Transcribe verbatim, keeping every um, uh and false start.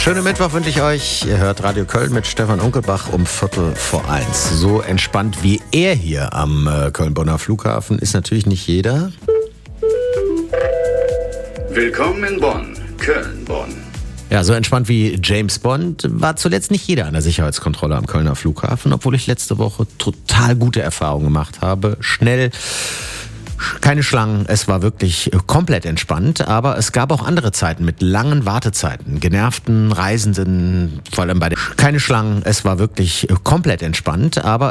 Schönen Mittwoch wünsche ich euch. Ihr hört Radio Köln mit Stefan Unkelbach um Viertel vor eins. So entspannt wie er hier am äh, Köln-Bonner Flughafen ist natürlich nicht jeder. Willkommen in Bonn, Köln-Bonn. Ja, so entspannt wie James Bond war zuletzt nicht jeder an der Sicherheitskontrolle am Kölner Flughafen, obwohl ich letzte Woche total gute Erfahrungen gemacht habe. Schnell, keine Schlangen, es war wirklich komplett entspannt, aber es gab auch andere Zeiten mit langen Wartezeiten, genervten Reisenden, vor allem bei den keine Schlangen, es war wirklich komplett entspannt, aber